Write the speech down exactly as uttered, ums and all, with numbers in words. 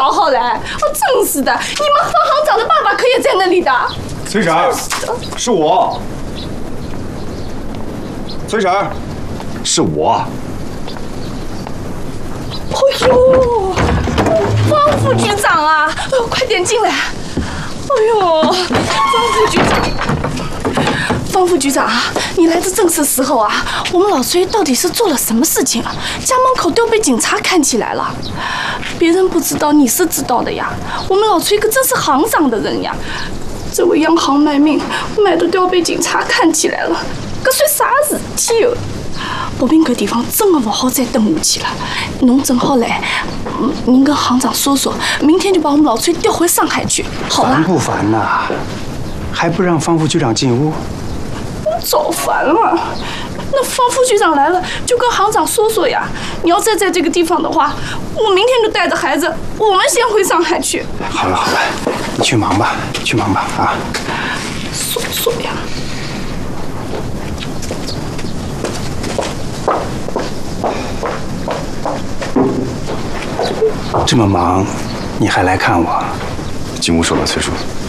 好好来。我真是的，你们方行长的爸爸可也在那里的。 崔婶儿，是我。崔婶儿，是我。 哎呦，方副局长啊，快点进来。哎呦，方副局长，方副局长啊，你来的正是时候啊！我们老崔到底是做了什么事情啊？家门口都被警察看起来了，别人不知道，你是知道的呀。我们老崔可真是行长的人呀，这为央行卖命，卖得都要被警察看起来了，这算啥事体哟？宝兵搿地方真的不好再等下去了，侬正好来，嗯，您跟行长说说，明天就把我们老崔调回上海去，好吧？ 烦不烦呐？还不让方副局长进屋？ 早烦了。那方副局长来了，就跟行长说说呀。你要再在这个地方的话，我明天就带着孩子，我们先回上海去。 好了好了，你去忙吧，去忙吧啊！ 说说呀。 这么忙，你还来看我？ 进屋说吧，崔叔。